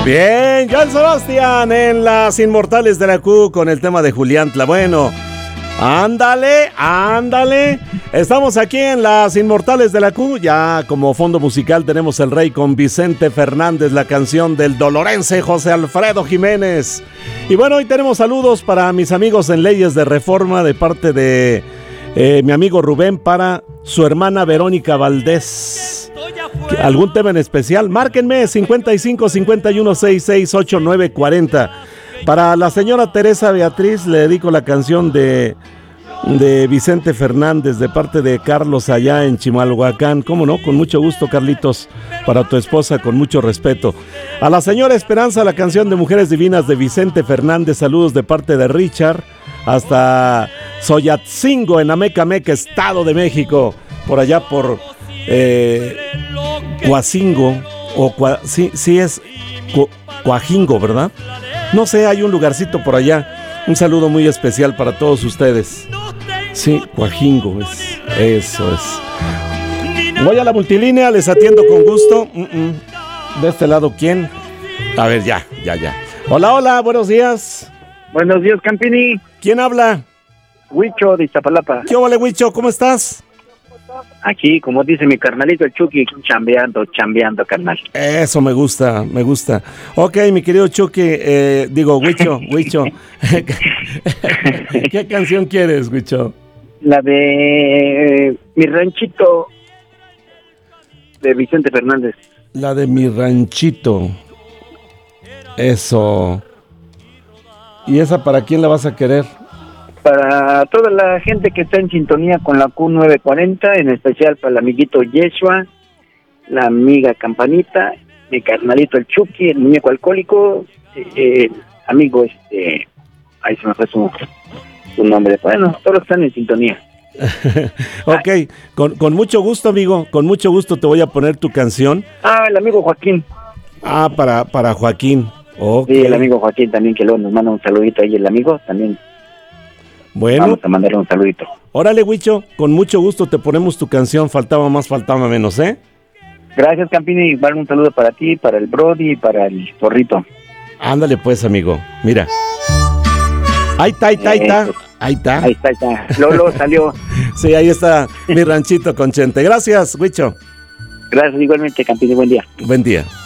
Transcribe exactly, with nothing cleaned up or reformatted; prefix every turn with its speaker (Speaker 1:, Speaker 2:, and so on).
Speaker 1: Bien, Joan Sebastián en Las Inmortales de la Q con el tema de Juliantla. Bueno, ándale, ándale. Estamos aquí en Las Inmortales de la Q. Ya como fondo musical tenemos El Rey con Vicente Fernández, la canción del dolorense José Alfredo Jiménez. Y bueno, hoy tenemos saludos para mis amigos en Leyes de Reforma de parte de eh, mi amigo Rubén para su hermana Verónica Valdés. ¿Algún tema en especial? Márquenme cincuenta y cinco, cincuenta y uno, sesenta y seis, ochenta y nueve, cuarenta. Para la señora Teresa Beatriz le dedico la canción de, de Vicente Fernández de parte de Carlos allá en Chimalhuacán. ¿Cómo no? Con mucho gusto, Carlitos. Para tu esposa, con mucho respeto. A la señora Esperanza, la canción de Mujeres Divinas de Vicente Fernández. Saludos de parte de Richard. Hasta Soyatzingo, en Amecameca, Estado de México. Por allá por... Eh, Coacingo o Cua, sí, sí es Cu, Coajingo, ¿verdad? No sé, hay un lugarcito por allá. Un saludo muy especial para todos ustedes. Sí, Coajingo es, eso es. Voy a la multilínea, les atiendo con gusto. Mm-mm. De este lado, ¿quién? A ver, ya, ya, ya. Hola, hola, buenos días.
Speaker 2: Buenos días, Campini.
Speaker 1: ¿Quién habla?
Speaker 2: Huicho de Iztapalapa.
Speaker 1: ¿Qué ole, Huicho? ¿Cómo estás?
Speaker 2: Aquí, como dice mi carnalito el Chucky, chambeando, chambeando, carnal.
Speaker 1: Eso me gusta, me gusta. Ok, mi querido Chucky, eh, digo, Huicho, Huicho. ¿Qué canción quieres, Huicho?
Speaker 2: La de eh, Mi Ranchito, de Vicente Fernández.
Speaker 1: La de Mi Ranchito. Eso. ¿Y esa para quién la vas a querer?
Speaker 2: Para toda la gente que está en sintonía con la Q nueve cuarenta, en especial para el amiguito Yeshua, la amiga Campanita, mi carnalito el Chucky, el muñeco alcohólico, eh, amigo, este, ahí se me fue su, su nombre. Bueno, todos están en sintonía.
Speaker 1: Ok, con, con mucho gusto, amigo, con mucho gusto te voy a poner tu canción.
Speaker 2: Ah, el amigo Joaquín.
Speaker 1: Ah, para, para Joaquín. Okay.
Speaker 2: Sí, el amigo Joaquín también, que luego nos manda un saludito ahí, el amigo también.
Speaker 1: Bueno,
Speaker 2: vamos a mandarle un saludito.
Speaker 1: Órale, Huicho, con mucho gusto te ponemos tu canción. Faltaba más, faltaba menos, ¿eh?
Speaker 2: Gracias, Campini. Igual un saludo para ti, para el Brody y para el Zorrito.
Speaker 1: Ándale pues, amigo. Mira. Ahí está, ahí está, ahí está. Ahí está.
Speaker 2: Ahí está, ahí está. Lolo salió.
Speaker 1: Sí, ahí está Mi Ranchito con Chente. Gracias, Huicho.
Speaker 2: Gracias igualmente, Campini. Buen día.
Speaker 1: Buen día.